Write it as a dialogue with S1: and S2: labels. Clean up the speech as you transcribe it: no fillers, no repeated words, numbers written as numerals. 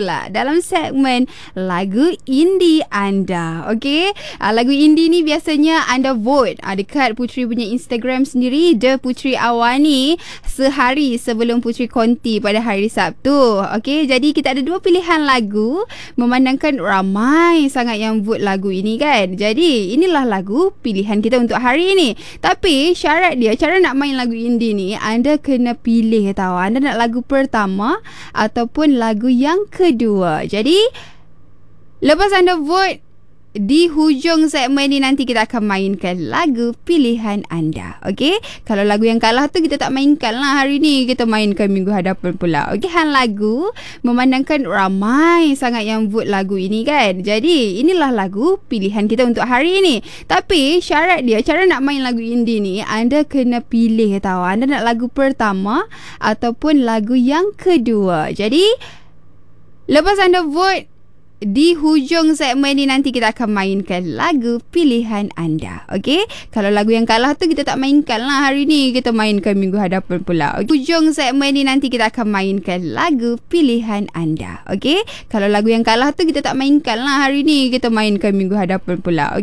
S1: pula dalam segmen lagu indie anda. Okey, lagu indie ni biasanya anda vote dekat Puteri punya Instagram sendiri, The Puteri Awani, sehari sebelum Puteri Konti pada hari Sabtu. Okey, jadi kita ada dua pilihan lagu memandangkan ramai sangat yang vote lagu ini kan. Jadi inilah lagu pilihan kita untuk hari ini. Tapi syarat dia, cara nak main lagu indie ni, anda kena pilih tahu anda nak lagu pertama ataupun lagu yang kedua. Jadi lepas anda vote, di hujung segmen ni nanti kita akan mainkan lagu pilihan anda. Okey, kalau lagu yang kalah tu kita tak mainkan lah hari ni, kita mainkan minggu hadapan pula. Okey, lagu memandangkan ramai sangat yang vote lagu ini kan. Jadi inilah lagu pilihan kita untuk hari ini. Tapi syarat dia, cara nak main lagu indie ni, anda kena pilih tahu anda nak lagu pertama ataupun lagu yang kedua. Jadi lepas anda vote, di hujung segmen ni nanti kita akan mainkan lagu pilihan anda. Okey, kalau lagu yang kalah tu kita tak mainkan lah hari ni, kita mainkan minggu hadapan pula. Hujung segmen ni nanti kita akan mainkan lagu pilihan anda. Okey, kalau lagu yang kalah tu kita tak mainkan lah hari ni, kita mainkan minggu hadapan pula.